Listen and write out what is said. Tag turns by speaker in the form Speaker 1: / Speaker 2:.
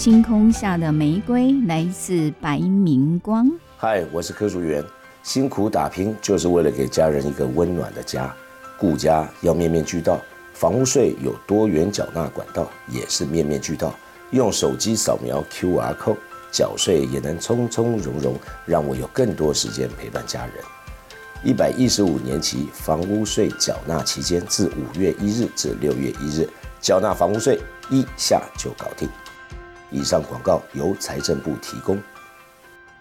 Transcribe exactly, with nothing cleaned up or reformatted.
Speaker 1: 星空下的玫瑰来自白明光。
Speaker 2: 嗨，我是柯淑媛。辛苦打拼就是为了给家人一个温暖的家，顾家要面面俱到，房屋税有多元缴纳管道，也是面面俱到。用手机扫描 Q R code 缴税也能从从容容，让我有更多时间陪伴家人。一百一十五年期房屋税缴纳期间，自五月一日至六月一日，缴纳房屋税一下就搞定。以上广告由财政部提供。